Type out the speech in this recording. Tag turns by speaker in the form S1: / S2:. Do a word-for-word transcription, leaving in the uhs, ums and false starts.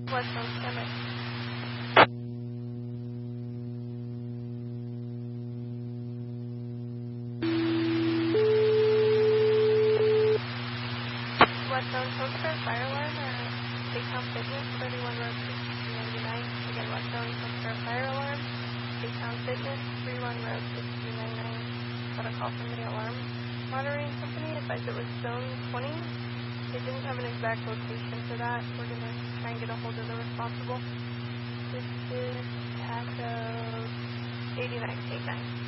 S1: Westbound Summit. Westbound Coaster, fire alarm, or Baytown Fitness, thirty-one Road sixty-two ninety-nine. Again, Westbound Coaster, fire alarm, Baytown Fitness, thirty-one Road sixty-two ninety-nine. Got a call from the alarm monitoring company, advised it was zone twenty. They didn't have an exact location for that. We're going to try and get a hold of the responsible. This is Taco eighty-nine eighty-nine.